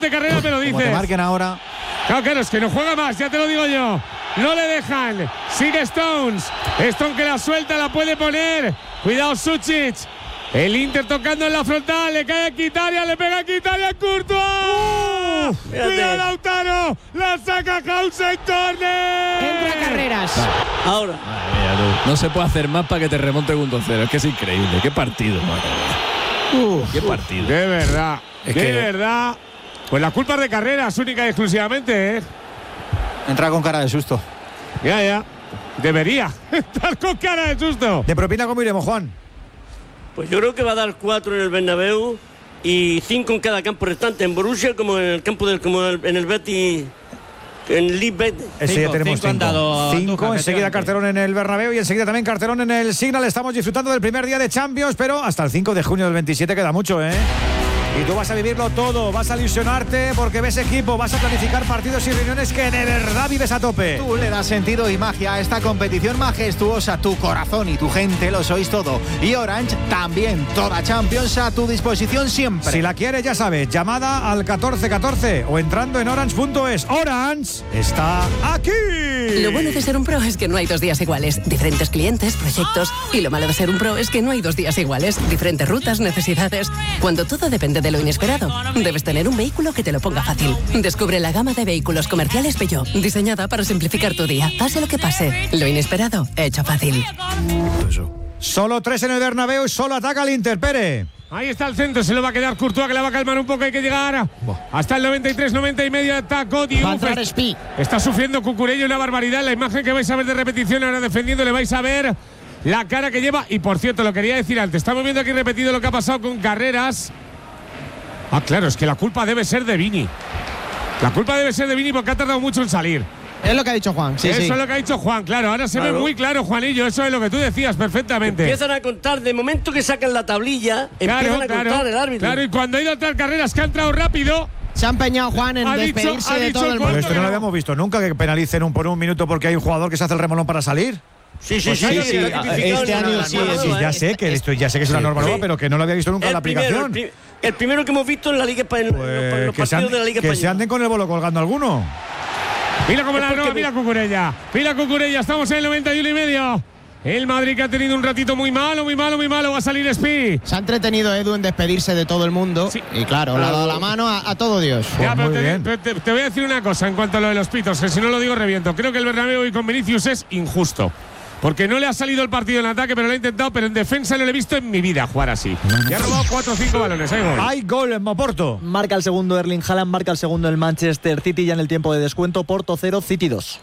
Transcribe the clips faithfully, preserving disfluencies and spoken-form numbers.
de carrera me lo dices. Como te marquen ahora. Claro, claro, es que no juega más, ya te lo digo yo. No le dejan. Sigue Stones. Stone que la suelta, la puede poner. Cuidado, Sucic. El Inter tocando en la frontal. Le cae a Quitaria, le pega a Quitaria, Courtois. Uh, Cuidado, Lautaro. La saca Hausen, corner. Entra Carreras. Ahora. No se puede hacer más para que te remonte un dos cero. Es que es increíble. Qué partido, madre. Uh, Qué partido. De verdad. Es de que... verdad. Pues la culpa es de Carreras, única y exclusivamente, ¿eh? Entra con cara de susto. Ya, ya. Debería estar con cara de susto. ¿De propina cómo iremos, Juan? Pues yo creo que va a dar cuatro en el Bernabéu y cinco en cada campo restante, en Borussia como en el campo del, como en el Betis, en el Leeds Betis. Ese ya tenemos cinco han dado cinco. Andújar, Enseguida efectivamente. cartelón en el Bernabéu y enseguida también cartelón en el Signal. Estamos disfrutando del primer día de Champions, pero hasta el cinco de junio del veintisiete queda mucho, ¿eh? Y tú vas a vivirlo todo, vas a ilusionarte porque ves equipo, vas a planificar partidos y reuniones que de verdad vives a tope. Tú le das sentido y magia a esta competición majestuosa. Tu corazón y tu gente lo sois todo. Y Orange también, toda Champions a tu disposición siempre. Si la quieres, ya sabes, llamada al catorce catorce o entrando en orange punto es. Orange está aquí. Lo bueno de ser un pro es que no hay dos días iguales. Diferentes clientes, proyectos. Y lo malo de ser un pro es que no hay dos días iguales. Diferentes rutas, necesidades. Cuando todo depende de lo inesperado, debes tener un vehículo que te lo ponga fácil. Descubre la gama de vehículos comerciales Peugeot, diseñada para simplificar tu día. Pase lo que pase, lo inesperado, hecho fácil. Solo tres en el Bernabéu, solo ataca el Inter, Pere. Ahí está el centro, se lo va a quedar Courtois, que la va a calmar un poco, hay que llegar hasta el noventa y tres, noventa y medio, atacó Diouf. Está sufriendo Cucurella una barbaridad, la imagen que vais a ver de repetición ahora defendiendo, le vais a ver la cara que lleva. Y por cierto, lo quería decir antes, estamos viendo aquí repetido lo que ha pasado con Carreras. Ah, claro, es que la culpa debe ser de Vini. La culpa debe ser de Vini porque ha tardado mucho en salir. Es lo que ha dicho Juan. Sí, eso sí. es lo que ha dicho Juan, claro. Ahora se Claro. ve muy claro, Juanillo. Eso es lo que tú decías perfectamente. Empiezan a contar, de momento que sacan la tablilla, Claro, empiezan a claro, contar el árbitro. claro, y cuando ha ido a entrar Carreras, que ha entrado rápido. Se ha empeñado Juan en Ha dicho- despedirse ha de dicho todo el el mundo. Pero esto no lo habíamos visto nunca, que penalicen un por un minuto porque hay un jugador que se hace el remolón para salir. Sí, sí, Pues sí, sí, sí, sí, está tipificado este en la- año la sí, norma sí, Sí, nueva, ya ¿eh? sé que esto ya sé que es una norma sí. nueva, pero que no lo había visto nunca en la El primero, el, aplicación. pri- el primero que hemos visto en la Liga Española, Pues en los que se, partidos an- de la Liga que se Española. anden con el bolo colgando alguno. Mira cómo Es la porque roba, me- mira Cucurella. Mira Cucurella, estamos en el noventa y uno y medio. El Madrid que ha tenido un ratito muy malo, muy malo, muy malo. Va a salir Spi. Se ha entretenido Edu en despedirse de todo el mundo. Sí. Y claro, le ha dado la mano a, a todo Dios. Ya, pero muy te, bien. te- te- te voy a decir una cosa en cuanto a lo de los pitos, que si no lo digo reviento. Creo que el Bernabéu y con Vinicius es injusto. Porque no le ha salido el partido en ataque, pero lo ha intentado, pero en defensa no lo he visto en mi vida jugar así. Y ha robado cuatro o cinco balones. Ahí voy. Hay gol en Moporto. Marca el segundo Erling Haaland, marca el segundo el Manchester City ya en el tiempo de descuento. Porto cero, City dos.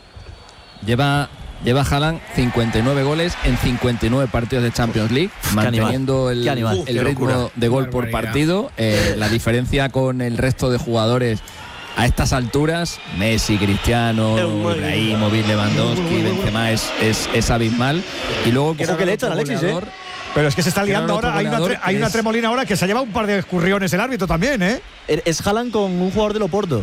Lleva, lleva Haaland cincuenta y nueve goles en cincuenta y nueve partidos de Champions League, manteniendo animal, el, qué animal. el Qué ritmo locura. de gol por partido. Eh, la diferencia con el resto de jugadores a estas alturas, Messi, Cristiano, Es muy Ibrahimovic, Lewandowski, Benzema, es, es, es abismal. Y luego Ojo que le echan a Alexis, ¿eh? Pero es que se está Pero liando el otro ahora. Hay una, goleador tre- hay que una es- tremolina ahora que se ha llevado un par de escurriones el árbitro también, ¿eh? Es Haaland con un jugador del Oporto.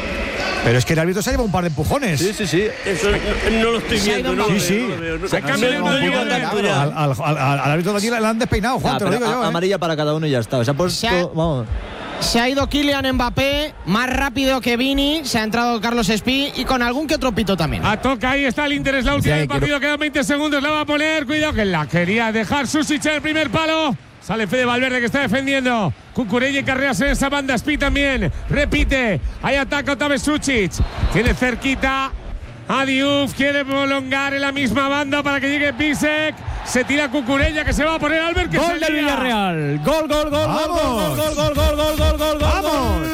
Pero es que el árbitro se ha llevado un par de empujones. Sí, sí, sí. Eso no, no lo estoy viendo. No, Sí, lo sí. veo, no lo veo, no- Se cambia de no lo modelo, digo ¿eh? tanto ya. Al, al- al- al árbitro de allí le han despeinado, Juan, Ah, te lo pero digo yo. a- ¿eh? amarilla para cada uno y ya está. Se ha puesto. Se ha- Vamos. Se ha ido Kylian Mbappé, más rápido que Vini. Se ha entrado Carlos Espí y con algún que otro pito también. A toca, ahí está el Inter, es la última Sí, del quiero- partido, quedan veinte segundos, la va a poner, cuidado que la quería dejar Susic en el primer palo. Sale Fede Valverde que está defendiendo. Cucurella y Carreras en esa banda, Spi también. Repite, ahí ataca otra vez Susic. Tiene cerquita a Diouf, quiere prolongar en la misma banda para que llegue Pisek. Se tira Cucurella que se va a poner Albert que Gol se del lía. Villarreal. Gol, gol, gol, gol, gol, gol, gol, gol, gol, gol, gol, ¡Vamos!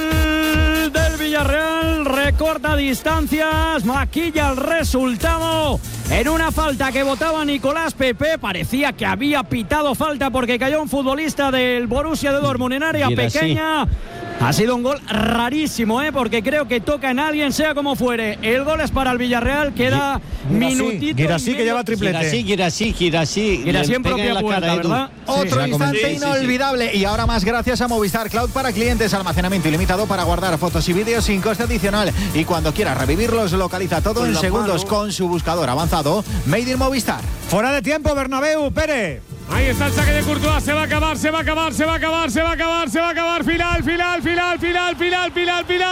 gol del Villarreal. Recorta distancias, maquilla el resultado. En una falta que votaba Nicolás Pepe, parecía que había pitado falta porque cayó un futbolista del Borussia de Dortmund en área Guirassy. pequeña. Ha sido un gol rarísimo, ¿eh? Porque creo que toca en alguien, sea como fuere. El gol es para el Villarreal, queda minutito. Guirassy y que medio. lleva triplete. Girasí, Girasí. Girassi en propia puerta, ¿verdad? Otro Sí, instante sí, sí, sí. inolvidable. Y ahora más gracias a Movistar Cloud para clientes. Almacenamiento ilimitado para guardar fotos y vídeos sin coste adicional. Y cuando quieras revivirlos, localiza todo Con en la segundos mano. con su buscador avanzado. Made in Movistar. Fuera de tiempo, Bernabéu, Pere. Ahí está el saque de Courtois, se va a acabar, se va a acabar, se va a acabar, se va a acabar, se va a acabar. Final, final, final, final, final, final, final.